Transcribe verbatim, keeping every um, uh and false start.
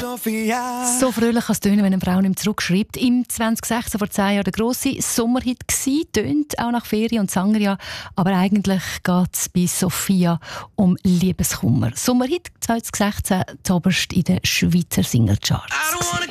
Sophia. So fröhlich kann es tönen, wenn eine Frau nicht zurückschreibt. Im zwanzig sechzehn, vor zehn Jahren, der grosse Sommerhit gsi, tönt auch nach Ferien und Sangerjahr. Aber eigentlich geht es bei Sophia um Liebeskummer. Sommerhit zwanzig sechzehn, zuoberst in den Schweizer Singlecharts.